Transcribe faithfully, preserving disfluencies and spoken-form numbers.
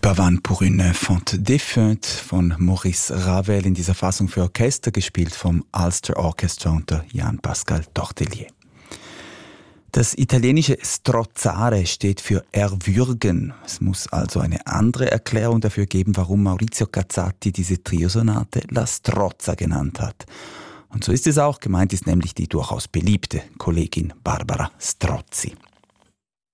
Pavane pour une fente défunte von Maurice Ravel in dieser Fassung für Orchester, gespielt vom Ulster Orchestra unter Jan Pascal Tortelier. Das italienische strozzare steht für erwürgen. Es muss also eine andere Erklärung dafür geben, warum Maurizio Cazzati diese Triosonate La Strozza genannt hat. Und so ist es auch. Gemeint ist nämlich die durchaus beliebte Kollegin Barbara Strozzi.